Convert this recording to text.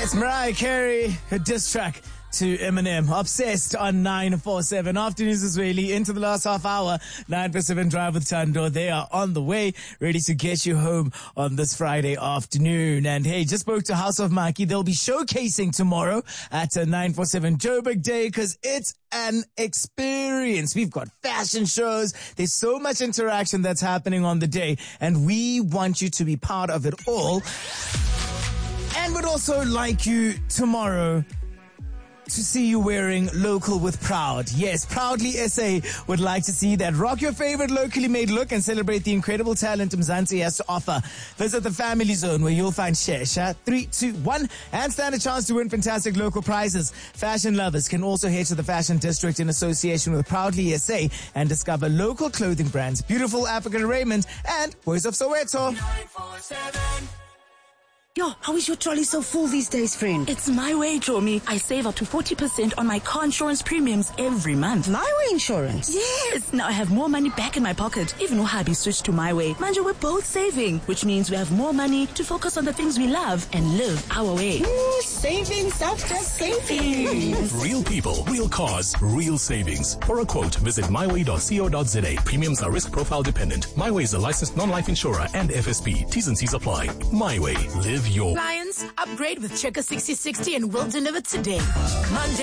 Yes, Mariah Carey, her diss track to Eminem. Obsessed on 947. Afternoons Israeli into the last half hour. 947 Drive with Tando. They are on the way, ready to get you home on this Friday afternoon. And hey, just spoke to House of Maki. They'll be showcasing tomorrow at 947 Joburg Day because it's an experience. We've got fashion shows. There's so much interaction that's happening on the day, and we want you to be part of it all. And we'd also like you tomorrow to see you wearing local with Proud. Yes, Proudly SA would like to see that. Rock your favorite locally made look and celebrate the incredible talent Mzansi has to offer. Visit the Family Zone where you'll find Shesha 321 and stand a chance to win fantastic local prizes. Fashion lovers can also head to the Fashion District in association with Proudly SA and discover local clothing brands, beautiful African raiment, and Voice of Soweto. 947. Yo, how is your trolley so full these days, friend? It's my way, Jomi. I save up to 40% on my car insurance premiums every month. My Way Insurance? Yes! Now I have more money back in my pocket. Even Wahabi switched to My Way. Manja, we're both saving, which means we have more money to focus on the things we love and live our way. Savings after savings. Real people, real cars, real savings. For a quote, visit myway.co.za. Premiums are risk profile dependent. My Way is a licensed non-life insurer and FSP. T's and C's apply. My Way. Live your Lions, upgrade with Checker 6060 and we'll deliver today. Monday.